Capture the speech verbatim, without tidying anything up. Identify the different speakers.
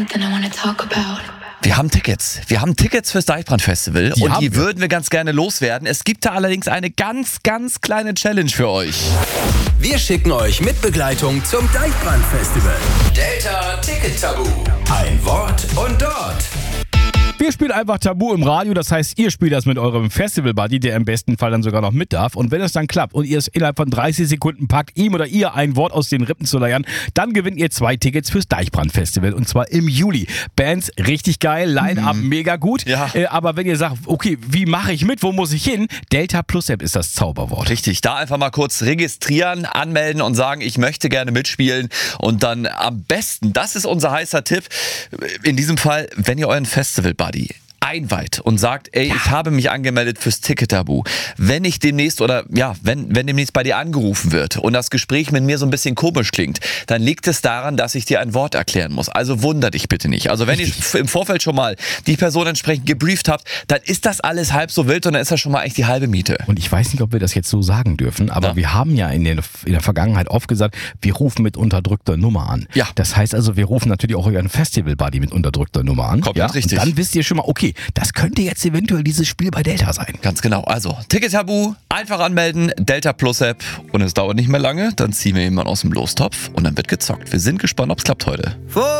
Speaker 1: Then I wanna talk about.
Speaker 2: Wir haben Tickets. Wir haben Tickets fürs Deichbrand-Festival
Speaker 3: Die
Speaker 2: und
Speaker 3: haben
Speaker 2: die
Speaker 3: wir.
Speaker 2: würden wir ganz gerne loswerden. Es gibt da allerdings eine ganz, ganz kleine Challenge für euch.
Speaker 4: Wir schicken euch mit Begleitung zum Deichbrand-Festival. Delta Ticket Tabu. Ein Wort und dort.
Speaker 3: Wir spielen einfach Tabu im Radio, das heißt, ihr spielt das mit eurem Festival-Buddy, der im besten Fall dann sogar noch mit darf. Und wenn es dann klappt und ihr es innerhalb von dreißig Sekunden packt, ihm oder ihr ein Wort aus den Rippen zu leiern, dann gewinnt ihr zwei Tickets fürs Deichbrand-Festival und zwar im Juli. Bands richtig geil, Line-Up
Speaker 2: Mhm.
Speaker 3: mega gut.
Speaker 2: Ja.
Speaker 3: Äh, aber wenn ihr sagt, okay, wie mache ich mit, wo muss ich hin? Delta Plus App ist das Zauberwort.
Speaker 2: Richtig, da einfach mal kurz registrieren, anmelden und sagen, ich möchte gerne mitspielen. Und dann am besten, das ist unser heißer Tipp, in diesem Fall, wenn ihr euren Festival-Buddy einweiht und sagt, ey, ich habe mich angemeldet fürs Ticket-Tabu. Wenn ich demnächst oder ja, wenn, wenn demnächst bei dir angerufen wird und das Gespräch mit mir so ein bisschen komisch klingt, dann liegt es daran, dass ich dir ein Wort erklären muss. Also wunder dich bitte nicht. Also wenn ihr im Vorfeld schon mal die Person entsprechend gebrieft habt, dann ist das alles halb so wild und dann ist das schon mal eigentlich die halbe Miete.
Speaker 3: Und ich weiß nicht, ob wir das jetzt so sagen dürfen, aber
Speaker 2: Ja.
Speaker 3: wir haben ja in der, in der Vergangenheit oft gesagt, wir rufen mit unterdrückter Nummer an.
Speaker 2: Ja.
Speaker 3: Das heißt also, wir rufen natürlich auch euren Festival-Buddy mit unterdrückter Nummer an.
Speaker 2: Komplett
Speaker 3: ja?
Speaker 2: richtig.
Speaker 3: Und dann wisst ihr schon mal, okay, das könnte jetzt eventuell dieses Spiel bei Delta sein.
Speaker 2: Ganz genau. Also, Ticket-Tabu, einfach anmelden, Delta Plus App und es dauert nicht mehr lange, dann ziehen wir jemanden aus dem Lostopf und dann wird gezockt. Wir sind gespannt, ob es klappt heute.
Speaker 4: Vor